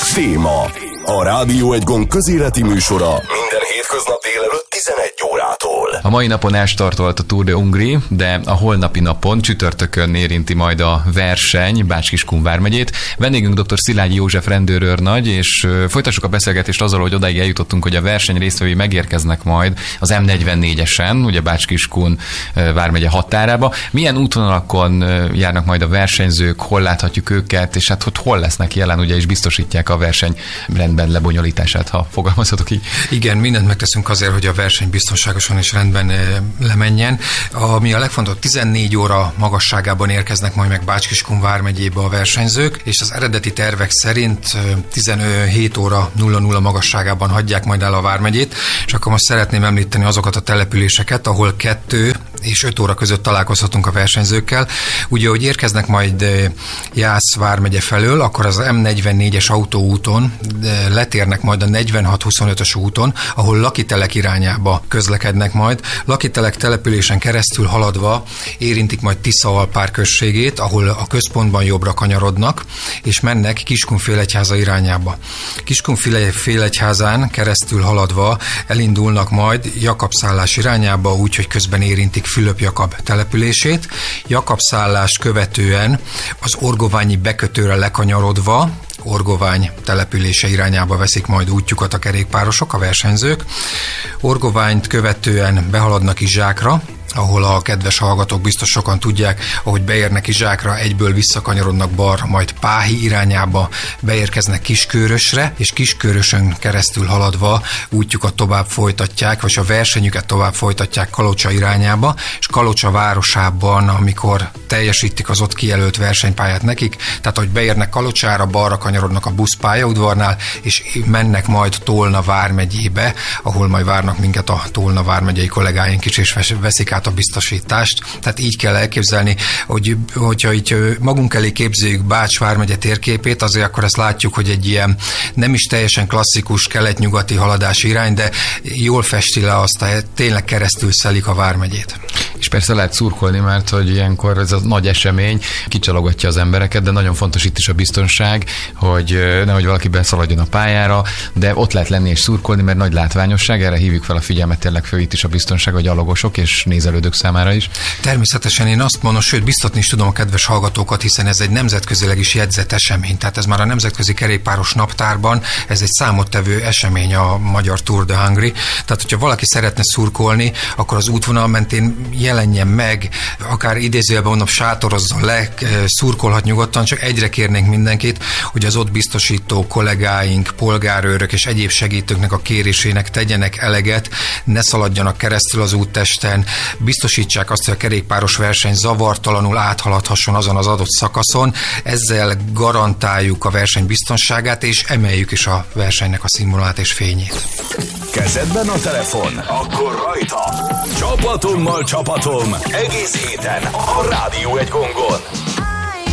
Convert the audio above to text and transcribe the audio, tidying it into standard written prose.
Téma. A Rádió Egy Gond közéleti műsora minden hétköznap délelőtt 11 órától. A mai napon elstartolt a Tour de Hongrie, de a holnapi napon csütörtökön érinti majd a verseny Bács-Kiskun vármegyét. Vendégünk dr. Szilágyi József rendőrőrnagy, és folytassuk a beszélgetést azzal, hogy odáig eljutottunk, hogy a verseny résztvevői megérkeznek majd az M44-esen, ugye Bács-Kiskun vármegye határába. Milyen útvonalakon járnak majd a versenyzők, hol láthatjuk őket, és hát hol lesznek jelen, ugye, és biztosítják a verseny rendben lebonyolítását, ha fogalmazhatok így. Igen, mindent megteszünk azért, hogy a verseny biztonságosan és rendben lemenjen. Ami a legfontosabb, 14 óra magasságában érkeznek majd meg Bács-Kiskun vármegyébe a versenyzők, és az eredeti tervek szerint 17 óra 00 magasságában hagyják majd el a vármegyét, és akkor most szeretném említeni azokat a településeket, ahol 2 és 5 óra között találkozhatunk a versenyzőkkel. Ugye, hogy érkeznek majd Jász vármegye felől, akkor az M44-es autóúton letérnek majd a 46-25-ös úton, ahol Lakitelek irányába közlekednek majd. Lakitelek településen keresztül haladva érintik majd Tiszaalpár községét, ahol a központban jobbra kanyarodnak, és mennek Kiskunfélegyháza irányába. Kiskunfélegyházán keresztül haladva elindulnak majd Jakabszállás irányába, úgyhogy közben érintik Fülöp-Jakab települését. Jakabszállást követően az orgoványi bekötőre lekanyarodva Orgovány települése irányába veszik majd útjukat a kerékpárosok, a versenyzők. Orgoványt követően behaladnak Izsákra, ahol a kedves hallgatók biztos sokan tudják, ahogy beérnek Izsákra, egyből visszakanyarodnak balra, majd Páhi irányába beérkeznek Kiskörösre, és Kiskörösön keresztül haladva útjukat tovább folytatják, vagy a versenyüket tovább folytatják Kalocsa irányába, és Kalocsa városában, amikor teljesítik az ott kijelölt versenypályát nekik, tehát hogy beérnek Kalocsára, balra kanyarodnak a buszpályaudvarnál, és mennek majd Tolna vármegyébe, ahol majd várnak minket a Tolna vármegyei kollégáink is, és veszik át a biztosítást. Tehát így kell elképzelni, hogyha így magunk elé képzeljük Bács vármegye térképét, azért akkor ezt látjuk, hogy egy ilyen nem is teljesen klasszikus kelet-nyugati haladási irány, de jól festi le azt, tényleg keresztül szelik a vármegyét. És persze lehet szurkolni, mert hogy ilyenkor ez a nagy esemény kicsalogatja az embereket, de nagyon fontos itt is a biztonság, hogy nehogy valaki beszaladjon a pályára, de ott lehet lenni és szurkolni, mert nagy látványosság, erre hívjuk fel a figyelmet, tényleg fő itt is a biztonság, a gyalogosok és nézelődők számára is. Természetesen én azt mondom, sőt biztatni is tudom a kedves hallgatókat, hiszen ez egy nemzetközileg is jegyzett esemény, tehát ez már a Nemzetközi Kerékpáros Naptárban, ez egy számottevő esemény a magyar Tour de Hongrie, tehát hogyha valaki szeretne szurkolni, akkor az útvonal mentén jelenjen meg, akár idézőjelben mondom, sátorozzon le, szurkolhat nyugodtan, csak egyre kérnénk mindenkit, hogy az ott biztosító kollégáink, polgárőrök és egyéb segítőknek a kérésének tegyenek eleget, ne szaladjanak keresztül az úttesten, biztosítsák azt, hogy a kerékpáros verseny zavartalanul áthaladhasson azon az adott szakaszon, ezzel garantáljuk a verseny biztonságát, és emeljük is a versenynek a színvonalát és fényét. Kezedben a telefon, akkor rajta! Csapatommal csapatom, egész héten a Rádió Egy Gondon.